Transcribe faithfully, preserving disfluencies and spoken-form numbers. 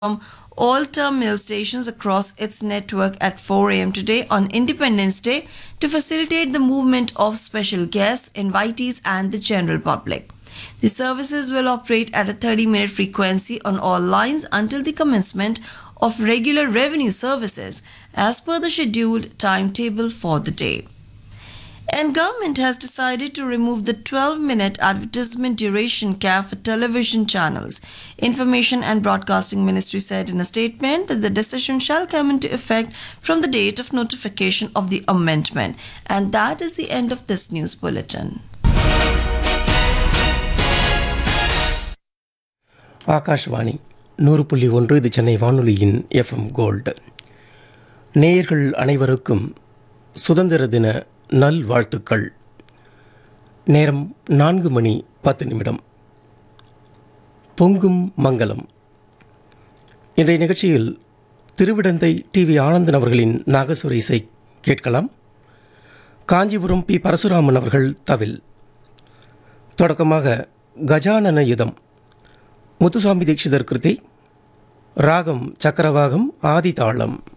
from all terminal stations across its network at four a m today on Independence Day to facilitate the movement of special guests, invitees, and the general public. The services will operate at a thirty minute frequency on all lines until the commencement of regular revenue services as per the scheduled timetable for the day. And government has decided to remove the twelve minute advertisement duration cap for television channels. Information and Broadcasting Ministry said in a statement that the decision shall come into effect from the date of notification of the amendment. And that is the end of this news bulletin. Akashvani நூறு புள்ளி ஒன்று இது சென்னை வானொலியின் FM gold. நேயர்கள் அனைவருக்கும் சுதந்திர தின நல்வாழ்த்துக்கள். நேரம் நான்கு மணி பத்து நிமிடம். பொங்கும் மங்களம். இன்றைய நிகழ்ச்சியில் திருவிடந்தை டி வி ஆனந்தன் அவர்களின் நாகசுர இசை கேட்கலாம். காஞ்சிபுரம் பி பரசுராமன் அவர்கள் தவில். தொடக்கமாக கஜானன யுதம் முத்துசாமி தீட்சிதர் கிருதி, ராகம் சக்கரவாகம், ஆதி தாளம்.